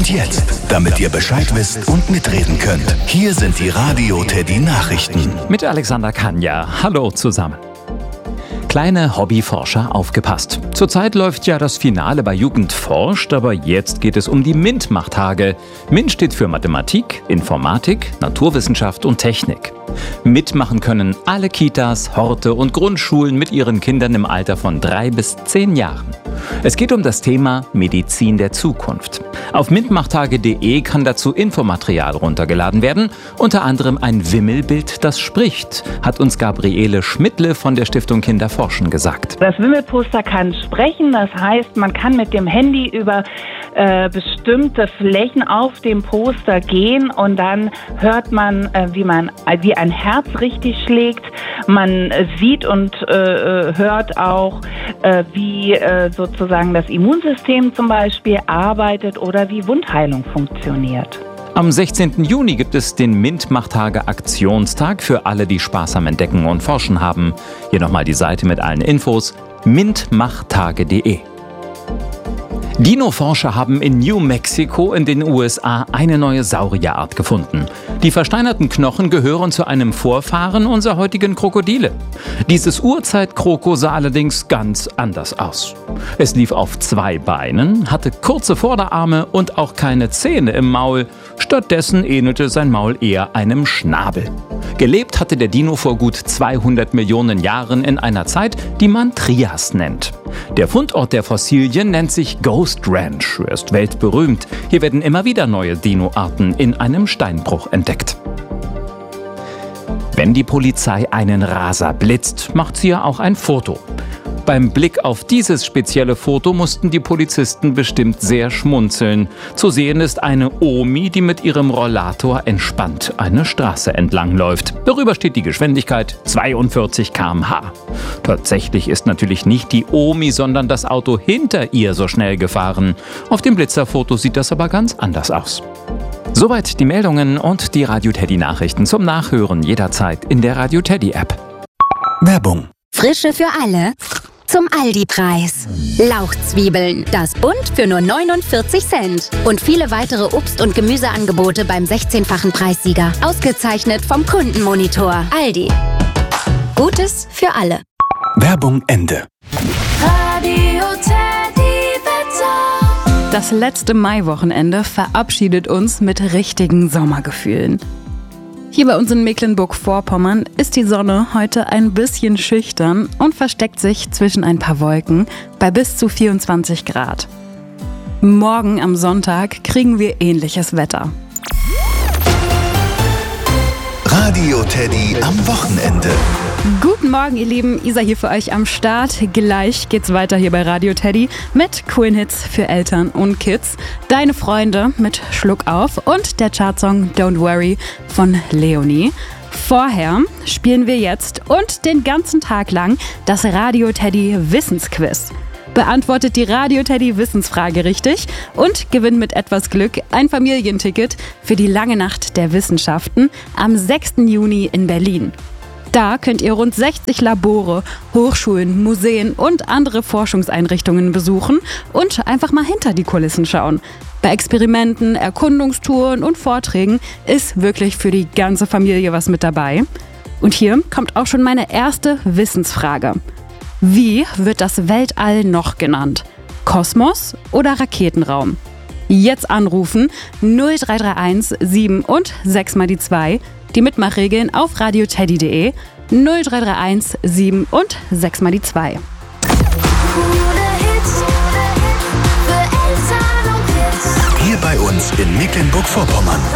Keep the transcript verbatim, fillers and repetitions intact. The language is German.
Und jetzt, damit ihr Bescheid wisst und mitreden könnt, hier sind die Radio Teddy Nachrichten. Mit Alexander Kanja. Hallo zusammen. Kleine Hobbyforscher, aufgepasst. Zurzeit läuft ja das Finale bei Jugend forscht, aber jetzt geht es um die MINT-Machtage. MINT steht für Mathematik, Informatik, Naturwissenschaft und Technik. Mitmachen können alle Kitas, Horte und Grundschulen mit ihren Kindern im Alter von drei bis zehn Jahren. Es geht um das Thema Medizin der Zukunft. Auf mintmachtage punkt de kann dazu Infomaterial runtergeladen werden, unter anderem ein Wimmelbild, das spricht, hat uns Gabriele Schmidtle von der Stiftung Kinder forschen gesagt. Das Wimmelposter kann sprechen, das heißt, man kann mit dem Handy über äh, bestimmte Flächen auf dem Poster gehen und dann hört man, äh, wie man wie ein Herz richtig schlägt. Man äh, sieht und äh, hört auch, äh, wie äh, sozusagen das Immunsystem zum Beispiel arbeitet oder wie Wundheilung funktioniert. Am sechzehnten Juni gibt es den MINT-Machtage-Aktionstag für alle, die Spaß am Entdecken und Forschen haben. Hier nochmal die Seite mit allen Infos: mintmachtage punkt de. Dino-Forscher haben in New Mexico in den U S A eine neue Saurierart gefunden. Die versteinerten Knochen gehören zu einem Vorfahren unserer heutigen Krokodile. Dieses Urzeitkroko sah allerdings ganz anders aus. Es lief auf zwei Beinen, hatte kurze Vorderarme und auch keine Zähne im Maul. Stattdessen ähnelte sein Maul eher einem Schnabel. Gelebt hatte der Dino vor gut zweihundert Millionen Jahren in einer Zeit, die man Trias nennt. Der Fundort der Fossilien nennt sich Ghost Ranch. Er ist weltberühmt. Hier werden immer wieder neue Dino-Arten in einem Steinbruch entdeckt. Wenn die Polizei einen Raser blitzt, macht sie ja auch ein Foto. Beim Blick auf dieses spezielle Foto mussten die Polizisten bestimmt sehr schmunzeln. Zu sehen ist eine Omi, die mit ihrem Rollator entspannt eine Straße entlang läuft. Darüber steht die Geschwindigkeit zweiundvierzig Kilometer pro Stunde. Tatsächlich ist natürlich nicht die Omi, sondern das Auto hinter ihr so schnell gefahren. Auf dem Blitzerfoto sieht das aber ganz anders aus. Soweit die Meldungen und die Radio Teddy Nachrichten zum Nachhören jederzeit in der Radio Teddy App. Werbung. Frische für alle. Zum Aldi-Preis. Lauchzwiebeln, das Bund für nur neunundvierzig Cent. Und viele weitere Obst- und Gemüseangebote beim sechzehnfachen Preissieger. Ausgezeichnet vom Kundenmonitor. Aldi. Gutes für alle. Werbung Ende. Radio Teddy Wetter. Das letzte Maiwochenende verabschiedet uns mit richtigen Sommergefühlen. Hier bei uns in Mecklenburg-Vorpommern ist die Sonne heute ein bisschen schüchtern und versteckt sich zwischen ein paar Wolken bei bis zu vierundzwanzig Grad. Morgen am Sonntag kriegen wir ähnliches Wetter. Radio Teddy am Wochenende. Guten Morgen, ihr Lieben. Isa hier für euch am Start. Gleich geht's weiter hier bei Radio Teddy mit coolen Hits für Eltern und Kids. Deine Freunde mit Schluck auf und der Chartsong Don't Worry von Leonie. Vorher spielen wir jetzt und den ganzen Tag lang das Radio Teddy Wissensquiz. Beantwortet die Radio Teddy Wissensfrage richtig und gewinnt mit etwas Glück ein Familienticket für die lange Nacht der Wissenschaften am sechsten Juni in Berlin. Da könnt ihr rund sechzig Labore, Hochschulen, Museen und andere Forschungseinrichtungen besuchen und einfach mal hinter die Kulissen schauen. Bei Experimenten, Erkundungstouren und Vorträgen ist wirklich für die ganze Familie was mit dabei. Und hier kommt auch schon meine erste Wissensfrage. Wie wird das Weltall noch genannt? Kosmos oder Raketenraum? Jetzt anrufen null drei drei eins sieben und sechs mal die zwei. Die Mitmachregeln auf radio teddy punkt de null drei drei eins sieben und sechs mal die zwei. Hier bei uns in Mecklenburg-Vorpommern.